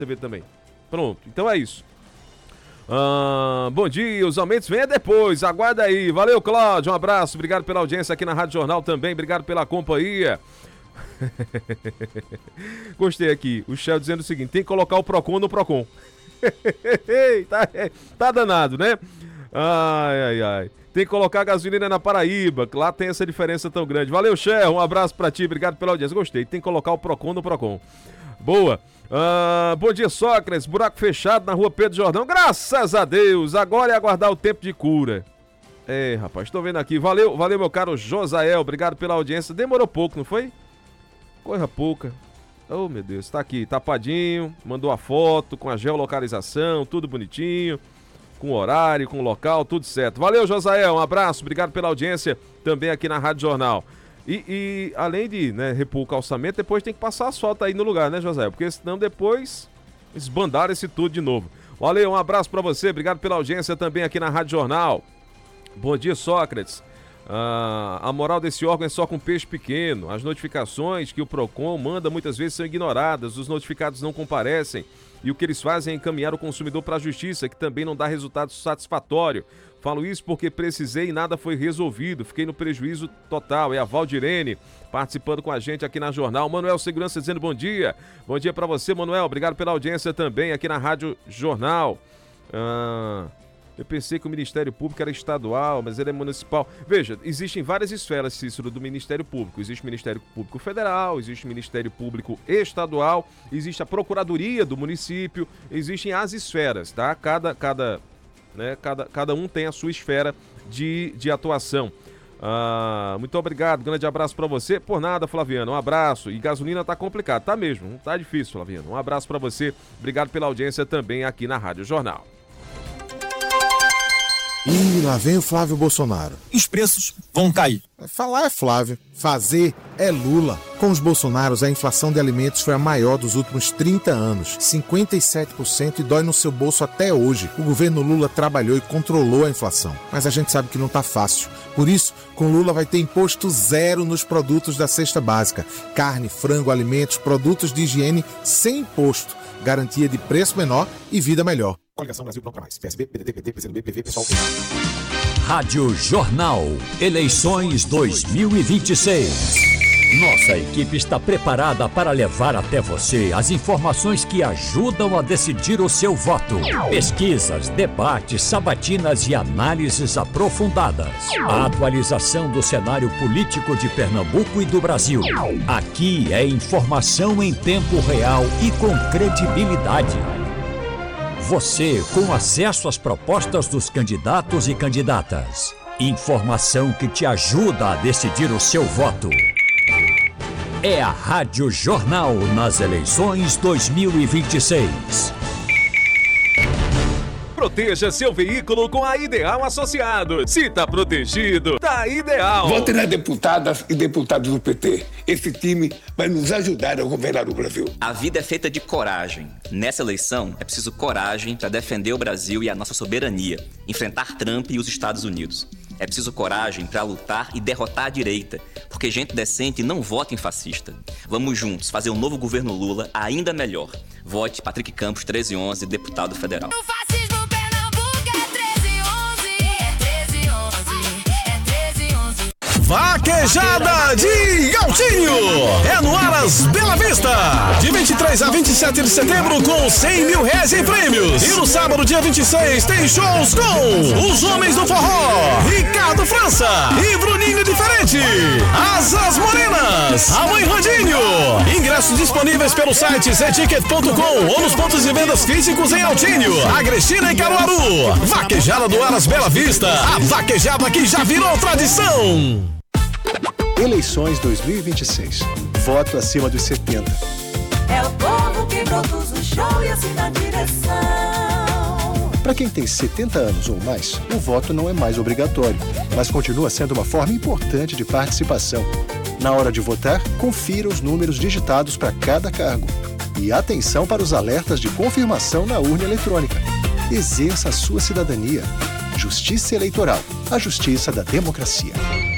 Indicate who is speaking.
Speaker 1: TV também. Pronto, então é isso. Bom dia, os aumentos vêm depois, aguarda aí. Valeu, Cláudio, um abraço, obrigado pela audiência aqui na Rádio Jornal também, obrigado pela companhia. Gostei aqui, o Shell dizendo o seguinte: tem que colocar o Procon no Procon. Tá danado, né? Ai. Tem que colocar a gasolina na Paraíba, que lá tem essa diferença tão grande. Valeu, Shell, um abraço pra ti, obrigado pela audiência. Gostei, tem que colocar o Procon no Procon. Boa. Bom dia, Sócrates. Buraco fechado na rua Pedro Jordão. Graças a Deus. Agora é aguardar o tempo de cura. Rapaz, tô vendo aqui. Valeu, meu caro Josael. Obrigado pela audiência. Demorou pouco, não foi? Coisa pouca. Oh, meu Deus. Tá aqui, tapadinho. Mandou a foto com a geolocalização, tudo bonitinho. Com horário, com local, tudo certo. Valeu, Josael. Um abraço. Obrigado pela audiência também aqui na Rádio Jornal. E além de, né, repor o calçamento, depois tem que passar asfalto aí no lugar, né, José? Porque senão depois esbandaram esse tudo de novo. Valeu, um abraço pra você, obrigado pela audiência também aqui na Rádio Jornal. Bom dia, Sócrates. A moral desse órgão é só com peixe pequeno. As notificações que o Procon manda muitas vezes são ignoradas, os notificados não comparecem e o que eles fazem é encaminhar o consumidor para a justiça, que também não dá resultado satisfatório. Falo isso porque precisei e nada foi resolvido. Fiquei no prejuízo total. É a Valdirene participando com a gente aqui na Jornal. Manuel Segurança dizendo bom dia. Bom dia para você, Manuel. Obrigado pela audiência também aqui na Rádio Jornal. Eu pensei que o Ministério Público era estadual, mas ele é municipal. Veja, existem várias esferas, Cícero, do Ministério Público. Existe o Ministério Público Federal, existe o Ministério Público Estadual, existe a Procuradoria do município, existem as esferas, tá? Cada um tem a sua esfera de atuação. Muito obrigado, grande abraço pra você. Por nada, Flaviano, um abraço. E gasolina tá complicado, tá mesmo, tá difícil, Flaviano. Um abraço pra você, obrigado pela audiência também aqui na Rádio Jornal.
Speaker 2: E lá vem o Flávio Bolsonaro.
Speaker 3: Os preços vão cair.
Speaker 2: Falar é Flávio, fazer é Lula. Com os Bolsonaros, a inflação de alimentos foi a maior dos últimos 30 anos, 57%, e dói no seu bolso até hoje. O governo Lula trabalhou e controlou a inflação, mas a gente sabe que não tá fácil. Por isso, com Lula vai ter imposto zero nos produtos da cesta básica. Carne, frango, alimentos, produtos de higiene sem imposto. Garantia de preço menor e vida melhor. Coligação Brasil Pronto Pra Mais. PSB, PDT, PT, PCdoB, PV, PSOL.
Speaker 4: Rádio Jornal. Eleições 2026. Nossa equipe está preparada para levar até você as informações que ajudam a decidir o seu voto. Pesquisas, debates, sabatinas e análises aprofundadas. A atualização do cenário político de Pernambuco e do Brasil. Aqui é informação em tempo real e com credibilidade. Você com acesso às propostas dos candidatos e candidatas. Informação que te ajuda a decidir o seu voto. É a Rádio Jornal nas eleições 2026.
Speaker 1: Proteja seu veículo com a Ideal Associados. Se tá protegido, tá ideal.
Speaker 5: Vote nas deputadas e deputados do PT. Esse time vai nos ajudar a governar o Brasil.
Speaker 6: A vida é feita de coragem. Nessa eleição, é preciso coragem para defender o Brasil e a nossa soberania, enfrentar Trump e os Estados Unidos. É preciso coragem para lutar e derrotar a direita, porque gente decente não vota em fascista. Vamos juntos fazer um novo governo Lula ainda melhor. Vote Patrick Campos, 1311, deputado federal.
Speaker 7: O fascismo Pernambuco é 1311, é 1311.
Speaker 3: Vaquejada de Altinho é no Aras Bela Vista, de 23 a 27 de setembro, com 100 mil reais em prêmios. E no sábado, dia 26, tem shows com os Homens do Forró, Ricardo França e Bruninho Diferente, Asas Morenas, a Mãe Randinho. Ingressos disponíveis pelo site zeticket.com ou nos pontos de vendas físicos em Altinho, Agrestina e Caruaru. Vaquejada do Aras Bela Vista, a vaquejada que já virou tradição.
Speaker 8: Eleições 2026. Voto acima dos 70.
Speaker 7: É o povo que produz o show e assina a direção.
Speaker 8: Para quem tem 70 anos ou mais, o voto não é mais obrigatório, mas continua sendo uma forma importante de participação. Na hora de votar, confira os números digitados para cada cargo. E atenção para os alertas de confirmação na urna eletrônica. Exerça a sua cidadania. Justiça Eleitoral, a justiça da democracia.